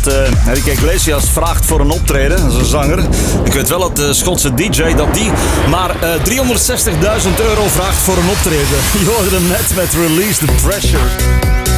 Enrique Iglesias vraagt voor een optreden. Dat is een zanger. Ik weet wel dat de Schotse DJ dat die maar €360.000 vraagt voor een optreden. Je hoorde hem net met Release the Pressure.